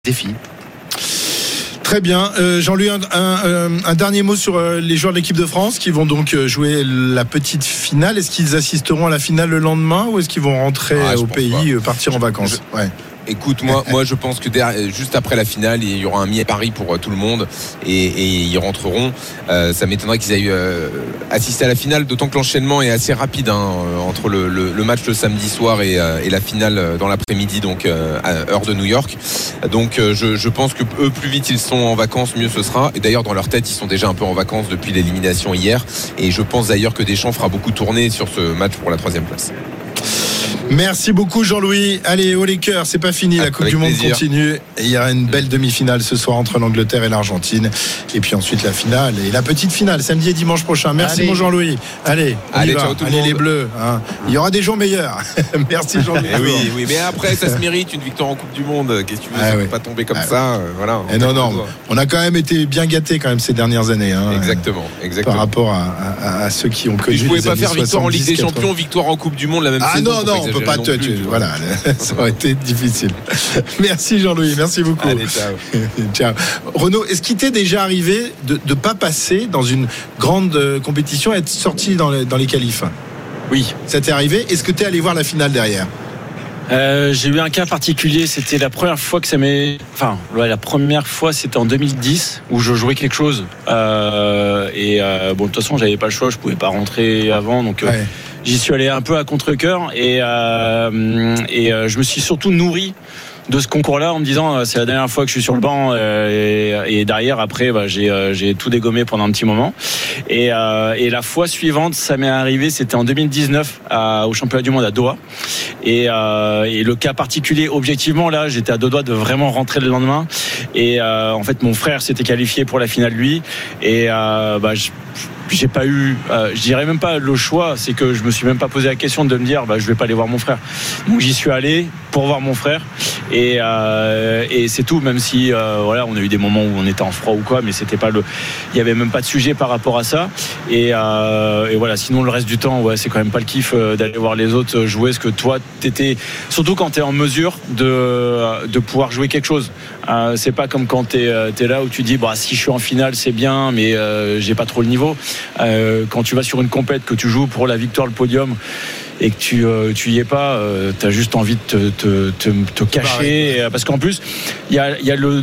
défi. Très bien. Jean-Louis, un dernier mot sur les joueurs de l'équipe de France qui vont donc jouer la petite finale. Est-ce qu'ils assisteront à la finale le lendemain ou est-ce qu'ils vont rentrer au pays, partir en vacances? Écoute, moi je pense que juste après la finale, il y aura un mi-pari pour tout le monde et ils rentreront. Ça m'étonnerait qu'ils aillent assister à la finale, d'autant que l'enchaînement est assez rapide entre le match le samedi soir et la finale dans l'après-midi, donc à heure de New York. Donc je pense que eux, plus vite ils sont en vacances, mieux ce sera. Et d'ailleurs dans leur tête, ils sont déjà un peu en vacances depuis l'élimination hier. Et je pense d'ailleurs que Deschamps fera beaucoup tourner sur ce match pour la 3e place. Merci beaucoup Jean-Louis. Allez, haut les cœurs, c'est pas fini, la Coupe du Monde continue. Et il y a une belle demi-finale ce soir entre l'Angleterre et l'Argentine. Et puis ensuite la finale et la petite finale samedi et dimanche prochain. Merci mon Jean-Louis. Allez, on y va. Ciao, allez les Bleus. Il y aura des jours meilleurs. Merci Jean-Louis. Oui, mais après ça se mérite une victoire en Coupe du Monde. Qu'est-ce que tu veux, ça ne peut pas tomber comme ça. Voilà. Et non, on a quand même été bien gâtés quand même ces dernières années. Exactement. Par rapport à ceux qui ont connu. Je ne pouvais pas faire victoire en Ligue des Champions, victoire en Coupe du Monde la même saison. Non, on peut pas te. Voilà, ça aurait été difficile. Merci Jean-Louis, merci beaucoup. Allez, ciao. Ciao. Renaud, est-ce qu'il t'est déjà arrivé de ne pas passer dans une grande compétition et être sorti dans les qualifs? Oui. Ça t'est arrivé? Est-ce que tu es allé voir la finale derrière? J'ai eu un cas particulier. C'était la première fois que la première fois c'était en 2010 où je jouais quelque chose. De toute façon j'avais pas le choix, je pouvais pas rentrer avant, donc j'y suis allé un peu à contre-cœur et je me suis surtout nourri de ce concours-là en me disant c'est la dernière fois que je suis sur le banc et derrière après j'ai tout dégommé pendant un petit moment et la fois suivante ça m'est arrivé, c'était en 2019 au championnat du monde à Doha et le cas particulier, objectivement là j'étais à 2 doigts de vraiment rentrer le lendemain et en fait mon frère s'était qualifié pour la finale lui et j'ai pas eu, je dirais même pas le choix, c'est que je me suis même pas posé la question de me dire je vais pas aller voir mon frère. Donc j'y suis allé pour voir mon frère et c'est tout, même si on a eu des moments où on était en froid ou quoi, mais c'était pas il y avait même pas de sujet par rapport à ça et voilà, sinon le reste du temps c'est quand même pas le kiff d'aller voir les autres jouer, ce que toi t'étais, surtout quand t'es en mesure de pouvoir jouer quelque chose. C'est pas comme quand t'es là où tu dis si je suis en finale c'est bien mais j'ai pas trop le niveau. Quand tu vas sur une compète, que tu joues pour la victoire, le podium et que tu y es pas, t'as juste envie de te cacher parce qu'en plus il y a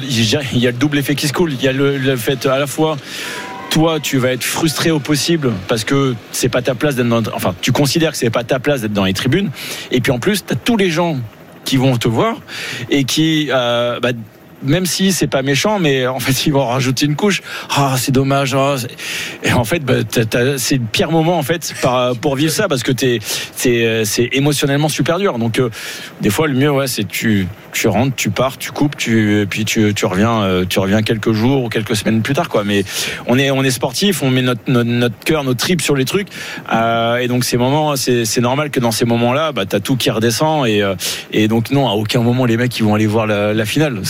le double effet qui se coule. Il y a le fait à la fois toi tu vas être frustré au possible parce que c'est pas ta place d'être tu considères que c'est pas ta place d'être dans les tribunes et puis en plus t'as tous les gens qui vont te voir et qui même si c'est pas méchant, mais en fait ils vont rajouter une couche. C'est dommage. Et en fait, c'est le pire moment en fait pour vivre ça parce que c'est émotionnellement super dur. Donc des fois le mieux c'est tu rentres, tu pars, tu coupes, puis tu reviens quelques jours ou quelques semaines plus tard quoi. Mais on est sportif, on met notre cœur, notre tripes sur les trucs. Et donc ces moments, c'est normal que dans ces moments-là, t'as tout qui redescend et donc non, à aucun moment les mecs ils vont aller voir la finale.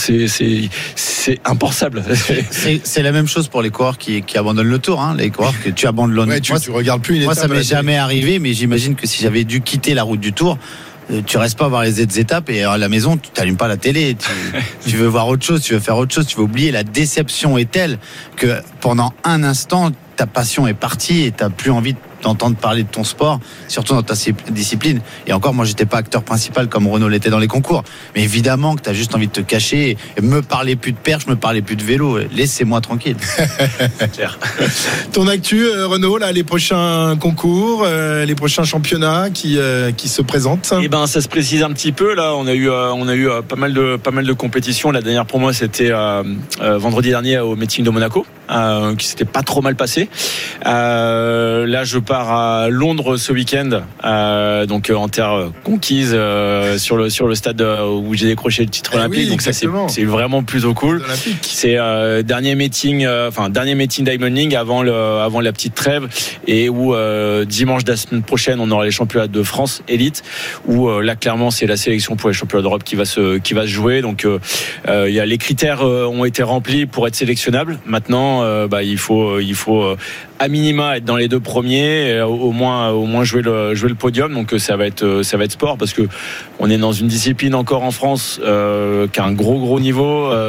C'est impensable. C'est la même chose pour les coureurs qui abandonnent le tour, les coureurs que tu abandonnes. Tu regardes plus une étape. Moi, ça m'est jamais arrivé, mais j'imagine que si j'avais dû quitter la route du Tour, tu restes pas voir les étapes et à la maison, tu t'allumes pas la télé. Tu veux voir autre chose, tu veux faire autre chose, tu veux oublier. La déception est telle que pendant un instant, ta passion est partie et t'as plus envie d'entendre parler de ton sport, surtout dans ta discipline. Et encore, moi, j'étais pas acteur principal comme Renaud l'était dans les concours. Mais évidemment que t'as juste envie de te cacher et me parler plus de perche, me parler plus de vélo. Laissez-moi tranquille. Ton actu, Renaud, là, les prochains concours, les prochains championnats qui se présentent. Ça se précise un petit peu. Là, on a eu pas mal de compétitions. La dernière pour moi, c'était vendredi dernier au meeting de Monaco, qui s'était pas trop mal passé. Là, je pars à Londres ce week-end, donc en terre conquise sur le stade où j'ai décroché le titre olympique. Donc ça c'est vraiment plutôt cool. C'est dernier meeting Diamond League avant la petite trêve et où dimanche de la semaine prochaine on aura les championnats de France élite où là clairement c'est la sélection pour les championnats d'Europe qui va se jouer. Donc les critères ont été remplis pour être sélectionnable. Maintenant maintenant, il faut à minima être dans les 2 premiers, au moins jouer le podium. Donc ça va être sport, parce que on est dans une discipline encore en France qui a un gros niveau.